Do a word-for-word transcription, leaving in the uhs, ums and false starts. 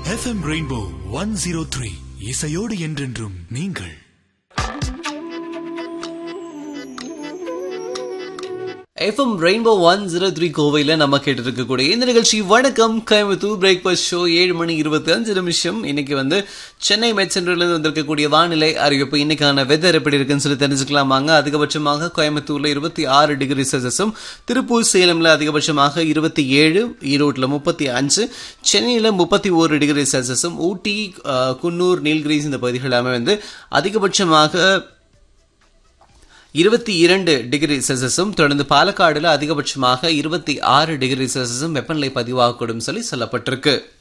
FM rainbow one zero three இசையோடு என்றென்றும் நீங்கள். FM rainbow one zero three கோவையில நம்ம கேட்டு இருக்கக்கூடிய இந்த நிகழ்ச்சி வணக்கம் கோயம்புத்தூர் பிரேக்ஃபாஸ்ட் ஷோ. ஏழு மணி இருபத்தி அஞ்சு நிமிஷம். இன்னைக்கு வந்து சென்னை மெட் சென்டர்லேருந்து வந்திருக்கக்கூடிய வானிலை அறிவிப்பு. இன்னைக்கான வெதர் எப்படி இருக்குன்னு சொல்லி தெரிஞ்சுக்கலாமாங்க. அதிகபட்சமாக கோயம்புத்தூர்ல இருபத்தி ஆறு டிகிரி செல்சியஸும், திருப்பூர் சேலம்ல அதிகபட்சமாக இருபத்தி ஏழு, ஈரோட்டில் முப்பத்தி அஞ்சு, சென்னையில முப்பத்தி ஒரு டிகிரி செல்சியஸும், ஊட்டி, குன்னூர், நீல்கிரிஸ் இந்த பகுதிகள் எல்லாமே வந்து அதிகபட்சமாக இருபத்தி இரண்டு டிகிரி செல்சியஸும், தொடர்ந்து பாலக்காடுல அதிகபட்சமாக இருபத்தி ஆறு டிகிரி செல்சியஸும் வெப்பநிலை பதிவாகக்கூடும் சொல்லி சொல்லப்பட்டிருக்கு.